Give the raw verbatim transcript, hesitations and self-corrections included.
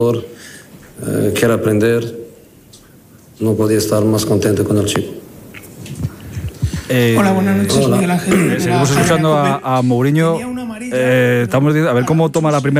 Eh, quiere aprender, no podía estar más contento con el chico. Eh, Hola, buenas noches, hola. Miguel Ángel. Eh, seguimos escuchando a, a Mourinho. Eh, estamos a ver cómo toma la primera